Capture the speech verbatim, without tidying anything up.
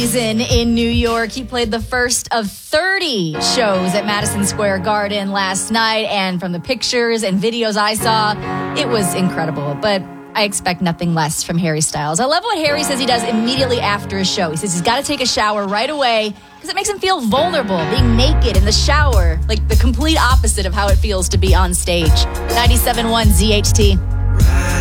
In, in New York. He played the first of thirty shows at Madison Square Garden last night, and from the pictures and videos I saw, it was incredible. But I expect nothing less from Harry Styles. I love what Harry says he does immediately after a show. He says he's got to take a shower right away because it makes him feel vulnerable, being naked in the shower, like the complete opposite of how it feels to be on stage. ninety-seven point one Z H T.